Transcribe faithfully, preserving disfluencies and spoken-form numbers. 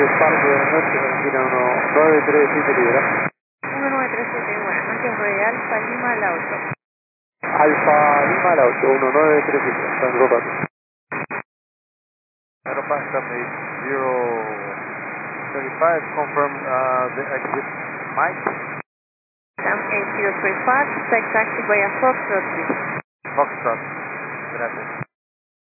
Parque de Norte, Argentina uno nueve tres siete libra. uno nueve tres siete, bueno, mantengo de Alfa Lima al auto. Alfa Lima al auto, uno nueve tres siete, Tango Pato. Aeropass seven eight zero three five, confirm uh, the exit Mike. seven eight zero three five, take taxi via Foxtrot, please. Foxtrot, gracias.